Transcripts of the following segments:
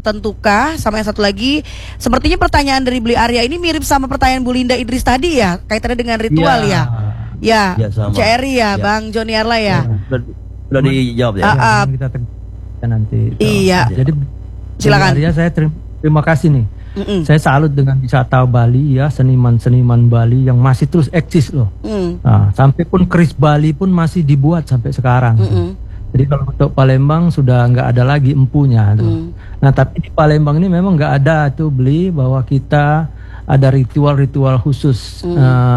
tertentukah? Sama yang satu lagi, sepertinya pertanyaan dari Beli Arya ini mirip sama pertanyaan Bu Linda Idris tadi ya, kaitannya dengan ritual ya. Ya, Ceri ya, Bang Joni Arla ya. Sudah dijawab ya. Kita nanti. Iya. Jadi silakan. Arya, saya terima kasih nih. Saya salut dengan wisata Bali ya, seniman-seniman Bali yang masih terus eksis loh. Nah, sampai pun keris Bali pun masih dibuat sampai sekarang. Jadi kalau untuk Palembang sudah nggak ada lagi empunya tuh. Nah tapi di Palembang ini memang nggak ada tuh Beli bahwa kita ada ritual-ritual khusus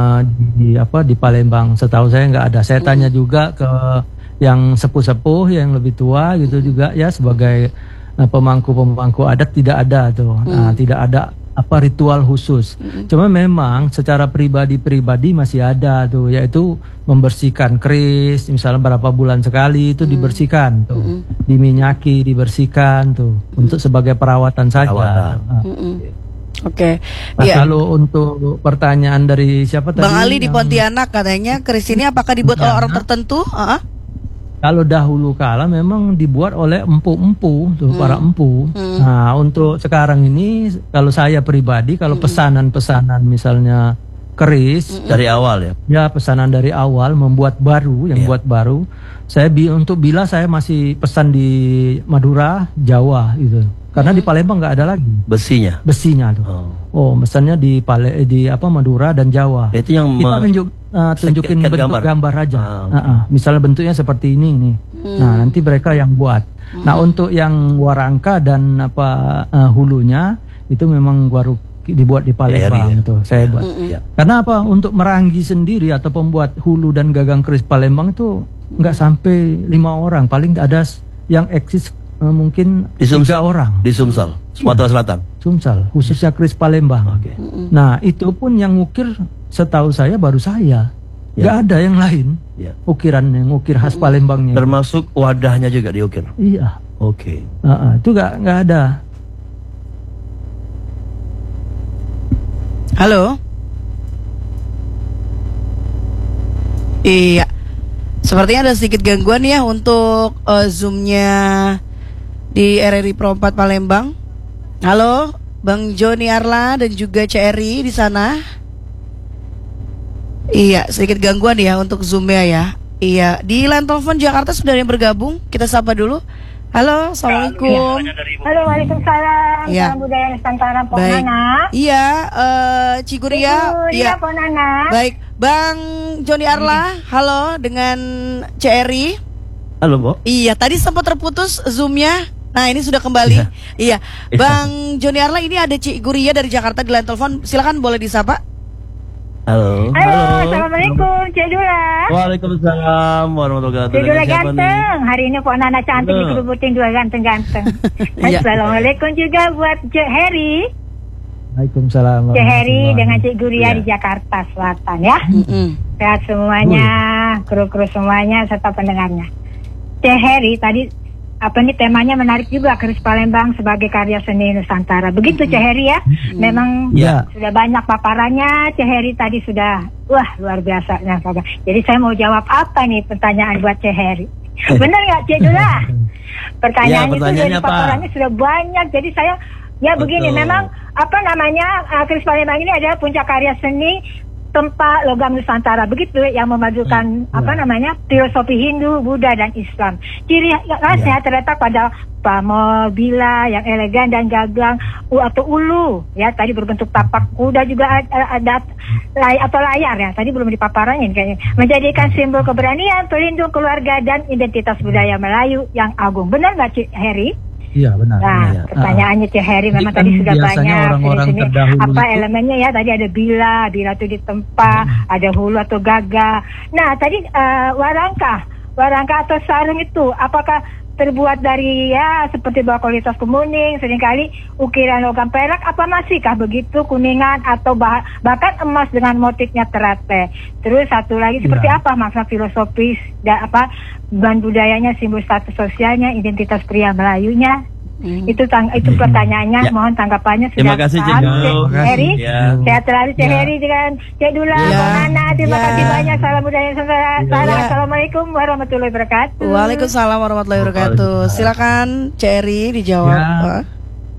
di Palembang. Setahu saya nggak ada. Saya tanya juga ke yang sepuh-sepuh yang lebih tua gitu juga ya sebagai pemangku adat tidak ada tuh. Nah, tidak ada ritual khusus. Cuma memang secara pribadi masih ada tuh, yaitu membersihkan keris, misalnya berapa bulan sekali itu dibersihkan tuh, diminyaki, dibersihkan tuh, untuk sebagai perawatan saja. Oke. Kalau untuk pertanyaan dari siapa tadi? Bang Ali di Pontianak katanya keris ini apakah dibuat oleh orang tertentu? Kalau dahulu kala memang dibuat oleh empu-empu tuh, para empu. Nah, untuk sekarang ini kalau saya pribadi kalau pesanan-pesanan misalnya keris dari awal ya. Ya, pesanan dari awal membuat baru, yang buat baru. Saya untuk bila saya masih pesan di Madura, Jawa gitu. Karena di Palembang nggak ada lagi besinya tuh. Pesannya di Madura dan Jawa. Itu yang kita tunjukin bentuk gambar aja. Misalnya bentuknya seperti ini nih. Nah, nanti mereka yang buat. Nah, untuk yang warangka dan hulunya itu memang baru dibuat di Palembang tuh. Saya buat. Karena apa? Untuk meranggi sendiri atau pembuat hulu dan gagang keris Palembang itu nggak sampai 5 orang. Paling ada yang eksis mungkin 3 orang di Sumsel, Sumatera Selatan. Sumsel, khususnya keris Palembang. Nah, itu pun yang ngukir setahu saya baru saya. Nggak ada yang lain. Yang ukir khas Palembangnya. Termasuk wadahnya juga diukir. Iya. Itu nggak ada. Halo. Iya. Sepertinya ada sedikit gangguan ya untuk Zoom-nya di RRI Pro 4 Palembang. Halo, Bang Joni Arla dan juga Ceri di sana. Iya, sedikit gangguan ya untuk Zoom-nya ya. Iya, di line telepon Jakarta sudah ada yang bergabung. Kita sapa dulu. Halo, assalamualaikum. Halo, waalaikumsalam. Salam budaya Nusantara, Pok Nana. Iya, Ciguria. Iya, Pok Nana. Baik, Bang Joni Arla. Halo, dengan Ceri. Halo, Bu. Iya, tadi sempat terputus Zoom-nya. Nah, ini sudah kembali. Iya. Bang Joni Arla, ini ada Cik Guria dari Jakarta di line telepon. Silakan boleh disapa. Halo. Assalamualaikum, Cik Dula. Waalaikumsalam warahmatullahi wabarakatuh. Cik Dula ganteng. Hari ini Pok Nana cantik dikerubutin 2 ganteng-ganteng. Assalamualaikum juga buat Cik Heri. Waalaikumsalam. Cik Heri dengan Cik Guria di Jakarta Selatan ya. Sehat semuanya, kru-kru semuanya serta pendengarnya. Cik Heri tadi temanya menarik juga, keris Palembang sebagai karya seni Nusantara. Begitu Cik Heri ya. Memang sudah banyak paparannya. Cik Heri tadi sudah luar biasa. Jadi saya mau jawab apa nih pertanyaan buat Cik Heri. Benar nggak Cik Dula? Pertanyaan itu dari paparannya sudah banyak. Jadi saya begini, memang keris Palembang ini adalah puncak karya seni tempat logam Nusantara, begitu yang memadukan filosofi Hindu, Buddha dan Islam. Ciri khasnya terletak pada pamobila yang elegan dan gagang atau ulu ya, tadi berbentuk tapak kuda, juga ada layar ya, tadi belum dipaparannya kayaknya, menjadikan simbol keberanian, pelindung keluarga dan identitas budaya Melayu yang agung. Benar nggak Cik Heri? Iya, benar. Nah, pertanyaannya Cik Heri memang tadi sudah banyak orang-orang di sini. Elemennya ya, tadi ada bila itu ditempa, ada hulu atau gaga. Nah, tadi warangka atau sarung itu apakah terbuat dari seperti bawa kualitas kemuning, seringkali ukiran logam perak, apa masihkah begitu kuningan atau bahkan emas dengan motifnya terate. Terus satu lagi seperti apa makna filosofis dan bahan budayanya, simbol status sosialnya, identitas pria Melayunya. Itu pertanyaannya, mohon tanggapannya. Terima kasih Cik Heri. Sehat selalu Cik Heri dengan Cik Dula, Bang Nana. Terima kasih banyak. Salam budaya Nusantara. Assalamualaikum warahmatullahi wabarakatuh. Waalaikumsalam warahmatullahi wabarakatuh. Silakan Cik Heri dijawab.